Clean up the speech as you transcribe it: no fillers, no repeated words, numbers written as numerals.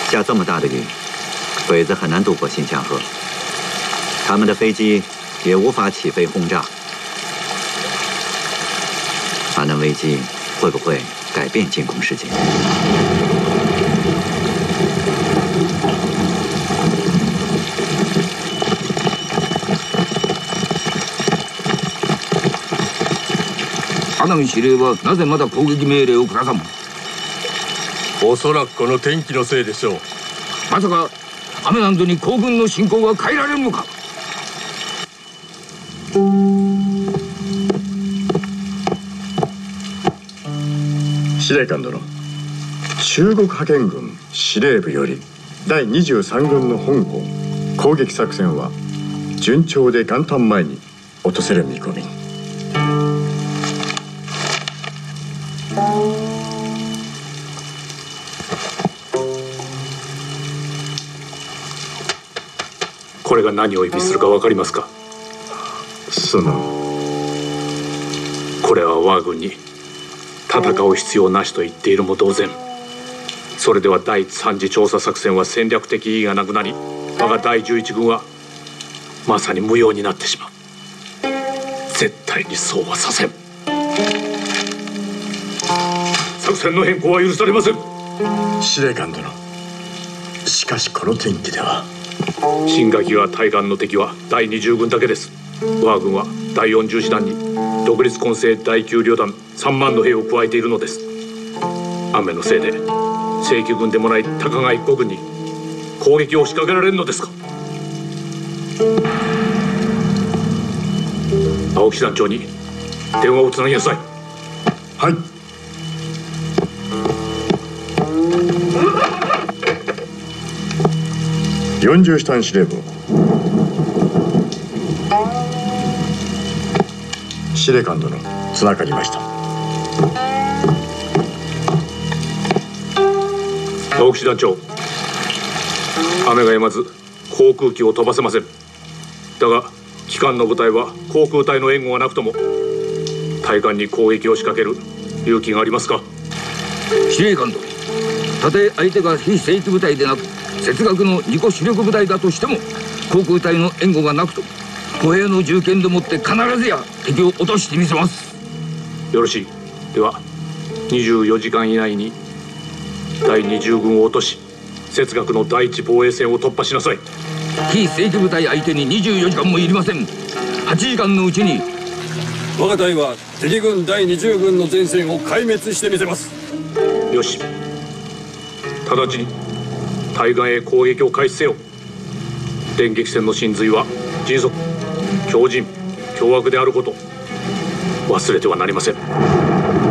下这么大的雨，鬼子很难渡过新墙河，他们的飞机也无法起飞轰炸。阿南危机会不会改变进攻世界？ 阿南司令はなぜまだ攻撃命令を下さん？ おそらくこの天気のせいでしょう。 まさか雨なんぞに皇軍の侵攻が変えられるのか？ 司令官殿、中国派遣軍司令部より第23軍の本校攻撃作戦は順調で元旦前に落とせる見込み。 これが何を意味するか分かりますか？ そのこれは我が軍に戦う必要なしと言っているも同然。それでは第3次調査作戦は戦略的意義がなくなり、我が第11軍はまさに無用になってしまう。絶対にそうはさせん。作戦の変更は許されません。 司令官殿、しかしこの天気では。 新垣川対岸の敵は第20軍だけです。我が軍は第40師団に独立混成第9旅団3万の兵を加えているのです。雨のせいで正規軍でもない高川一国軍に攻撃を仕掛けられるのですか？青木師団長に電話をつなぎなさい。 はい。40師団司令部、司令官殿、つながりました。 青木師団長、雨が止まず航空機を飛ばせません。だが機関の部隊は航空隊の援護がなくとも対岸に攻撃を仕掛ける勇気がありますか？ 司令官殿、たとえ相手が非正規部隊でなく節学の自己主力部隊だとしても、航空隊の援護がなくとも歩兵の銃剣でもって必ずや敵を落としてみせます。 よろしい。では24時間以内に第20軍を落とし、節学の第一防衛線を突破しなさい。 非正規部隊相手に24時間もいりません。8時間のうちに我が隊は敵軍第20軍の前線を壊滅してみせます。 よし、直ちに対岸へ攻撃を開始せよ。電撃戦の真髄は迅速、強靭、凶悪であること忘れてはなりません。